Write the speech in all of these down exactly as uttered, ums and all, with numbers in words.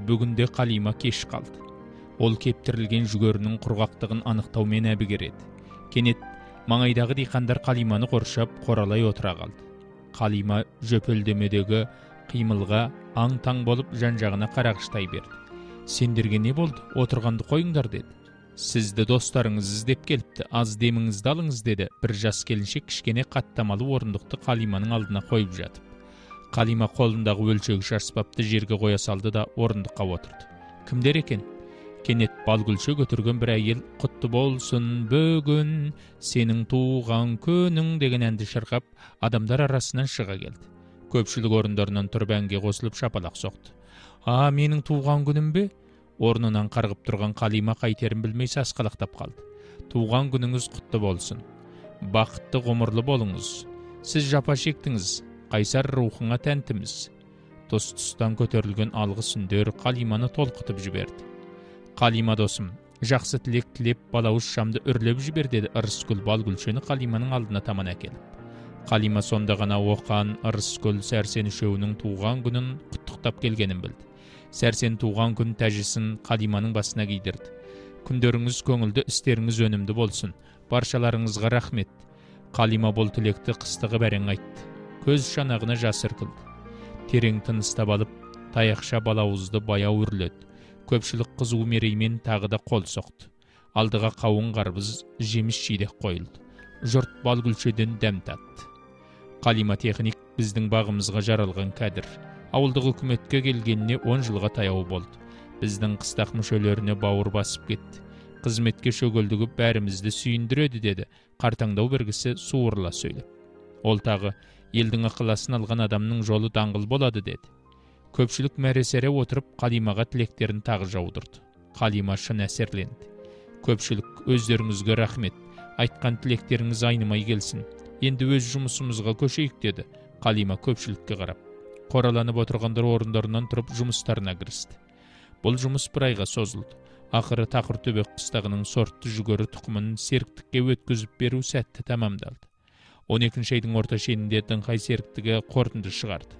Бүгінде Қалима кеш қалды. Ол кептірілген жүгерінің құрғақтығын анықтаумен әбігереді. Кенет маңайдағы диқандар Қалиманы қоршап қоралай отыра қалды. Қалима жөпелдемедегі қимылға аң-таң болып жан-жағына қарағыштай берді. Сендерге не болды? Отырғанды қойыңдар деді. Сізді достарыңыз іздеп келіпті, аз деміңізді алыңыз деді. Бір жас келіншек кішкене қаттамалы орындықты Қалиманың алдына қойып жатып. Қалима қолындағы өлшегіш аспапты жерге қоя салды да орындыққа отырды. Кімдер екен? Кенет балгүлше көтерген бір әйел құтты болсын бүгін сенің туған күнің деген әнді шырқап адамдар арасынан шыға келді. Көпшілік орындарынан тұрып әнге қосылып шапалақ соқты. А, менің туған күнім бе? Орнынан қарғып тұрған Қалима қайтерін білмей сасқалақтап қалды. Туған күніңіз құтты болсын. Бақытты ғұмырлы болыңыз. Сіз жапа шектіңіз. Қайсар рухыңа тәнтіміз. Тұс-тұстан көтерілген алғыс үндер Қалиманы толқытып жіберді. Қалима досым, жақсы тілек тілеп балауыз шамды үрлеп жібер деді Ырысгүл балгүлшені Қалиманың алдына таман әкеліп. Қалима сонда ғана Оқан, Ырысгүл, Сәрсен үшеуінің туған күнін құттықтап келгенін білді. Сәрсен туған күн тәжісін Қалиманың басына кидірді. Күндеріңіз көңілді, істеріңіз өнімді болсын. Баршаларыңызға рахмет. Қалима бұл тілекті қыстығы бәрең айтты. Көз шанағына жас іркілді. Терең тыныстап алып, таяқша балауызды баяу үрледі. Көпшілік қызу мереймен тағы да қол соқты. Алдыға қауын қарбыз, жеміс жидек қойылды. Жұрт балгүлшеден дәм татты. Қалима техник біздің бағымызға жаралған кәдір. Ауылдық үкіметке келгеніне он жылға таяу болды. Біздің қыстақ мүшелеріне бауыр басып кетті. Қызметке шөгілдігі бәрімізді сүйіндіреді деді, қартаңдау бергісі суырыла сөйлеп. Ол тағы, елдің ықыласын алған адамның жолы даңғыл болады деді. Көпшілік мәресере отырып Қалимаға тілектерін тағы жаудырды. Қалима шын әсерленді. Көпшілік, өздеріңізге рахмет. Айтқан тілектеріңіз айнымай келсін. Енді өз жұмысымызға көшейік деді. Қалима көпшілікке қарап. Қораланып отырғандар орындарынан тұрып жұмыстарына кірісті. Бұл жұмыс бір айға созылды. Ақыры Тақыртөбек қыстағының сортты жүгері тұқымын серіктікке өткізіп беру сәтті тамамдалды. он екінші айдың орта шенінде Дыңқай серіктігі қорытынды шығарды.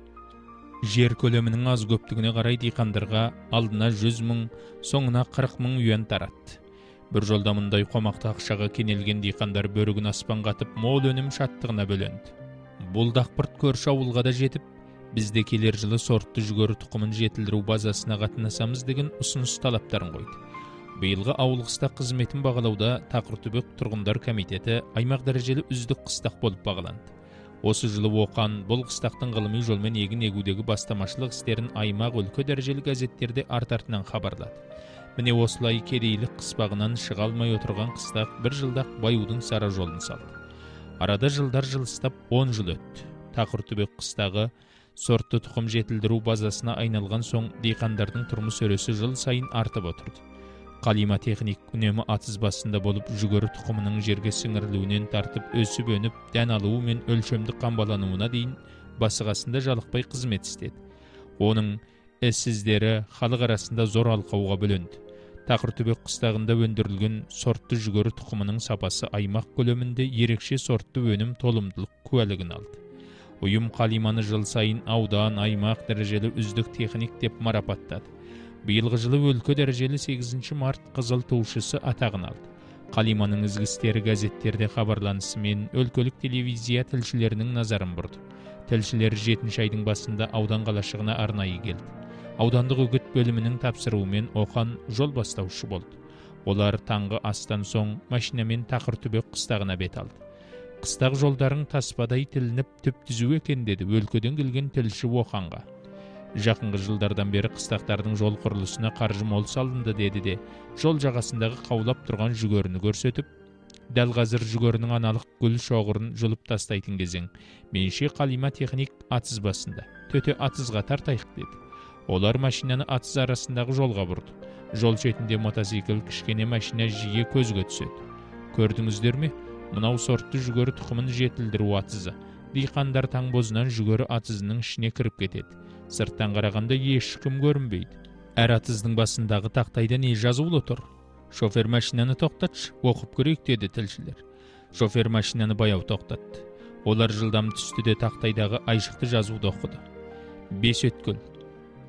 Жер көлемінің аз көптігіне қарай диқандарға алдына жүз мың, соңына қырық мың үйен таратты. Бір жолда мұндай қомақты ақшаға кенелген диқандар бөрігін аспан қатып, мол өнім шаттығына бөленді. Бұл дақпырт көрші ауылға да жетіп, бізде келер жылы сортты жүгері тұқымын жетілдіру базасына қатынасамыз деген ұсыныс талаптарын қойды. Биылғы ауыл қыстақ қызметін бағалауда Тақыртөбек тұрғындар комитеті аймақ дәрежелі үздік қыстақ болып бағаланды. Осы жылы Оқан бұл қыстақтың ғылыми жолмен егін егудегі бастамашылық істерін аймақ өлкө дәрежелі газеттерде арт-артынан хабарлады. Міне осылай кедейлік қыспағынан шыға алмай отырған қыстақ бір жылдақ баюдың сара жолын салды. Арада жылдар жылыстап он жыл өтті. Тақыртөбек қыстағы сортты тұқым жетілдіру базасына айналған соң диқандардың тұрмыс өресі жыл сайын артып отырды. Қалима техник үнемі атыз басында болып жүгері тұқымының жерге сіңірілуінен тартып өсіп өніп дән алуы мен өлшемді қамбалануына дейін басығасында жалықпай қызмет істеді. Оның із-іздері халық арасында зор алқауға бөленді. Тақыртөбек қыстағында өндірілген сортты жүгері тұқымының сапасы аймақ көлемінде ерекше сортты өнім толымдылық куәлігін алды. Ұйым Қалиманы жыл сайын аудан, аймақ дәрежелі үздік техник деп марапаттады. Биылғы жылы өлкө дәрежелі сегізінші март қызыл туышысы атағын алды. Қалиманың ізгі істері газеттерде хабарланысымен өлкөлік телевизия тілшілерінің назарын бұрды. Тілшілер жетінші айдың басында аудан қалашығына арнайы келді. Аудандық үгіт бөлімінің тапсыруымен Оқан жол бастаушы болды. Олар таңғы астан соң машинамен Тақыртөбек қыстағына бет алды. Қыстақ жолдарың таспадай тілініп түп түзу екен деді өлкөден келген тілші Оқанға. Жақынғы жылдардан бері қыстақтардың жол құрылысына қаржы мол салынды деді де, жол жағасындағы қаулап тұрған жүгеріні көрсетіп, дәл қазір жүгерінің аналық гүл шоғырын жұлып тастайтын кезең. Менше Қалима техник атыз басында, төте атызға тартайық деді. Олар машинаны атыз арасындағы жолға бұрды. Жол шетінде мотоцикл кішкене машина жиі көзге түседі. Көрдіңіздер ме? Мынау сортты жүгері тұқымын жетілдіру атызы. Диқандар таңбозынан жүгері атызының ішіне кіріп кетеді. Сырттан қарағанда ешкім көрінбейді. Әр атыздың басындағы тақтайда не жазулы тұр? Шофер машинаны тоқтатшы, оқып көрейік деді тілшілер. Шофер машинаны баяу тоқтатты. Олар жылдам түсті де тақтайдағы айшықты жазуды оқыды. Бес өткел.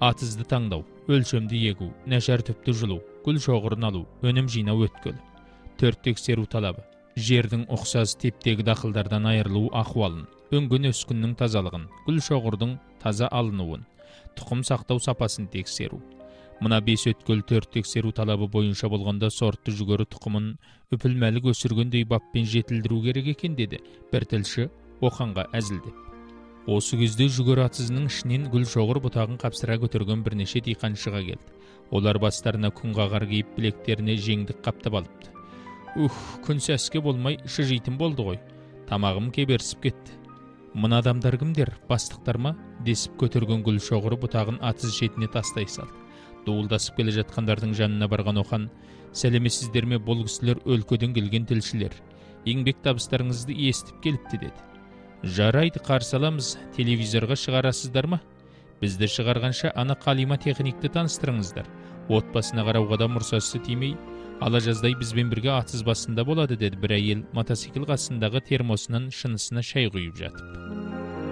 атызды таңдау, өлшемді егу, нәшар түпті жылу, гүл шоғырын алу, өнім жинау өткел. Төрт тексеру талабы: жердің ұқсас типтегі дақылдардан айырылу ахуалын, өнген өскіннің тазалығын, гүл шоғырдың таза алынуын, тұқым сақтау сапасын тексеру. Мына бес өткел төрт тексеру талабы бойынша болғанда сортты жүгері тұқымын үпілмәлік өсіргендей баппен жетілдіру керек екен, деді бір тілші оқанға әзілдеп. Осы кезде жүгері атызының ішінен гүл шоғыр бұтағын қапсыра көтерген бірнеше диқан шыға келді. Олар бастарына күн қағар киіп, білектеріне жеңдік қаптап алыпты. Ух, күн сәске болмай шыжитын болды ғой. Тамағым кеберсіп кетті. Мына адамдар кімдер, бастықтар ма? Десіп көтерген гүл шоғыры бұтағын атыз шетіне тастай салды. Дуылдасып келе жатқандардың жанына барған Оқан: сәлемесіздер ме, бұл кісілер өлкөден келген тілшілер. Еңбек табыстарыңызды естіп келіпті, деді. Жарайды, қарсы аламыз. Телевизорға шығарасыздар ма? Бізді шығарғанша ана Қалима техникті таныстырыңыздар. Отбасына қарауға да мұрсасы тимей, ала жаздай бізбен бірге атыз басында болады, деді бір әйел мотоцикл қасындағы термосынан шынысына шай құйып жатып.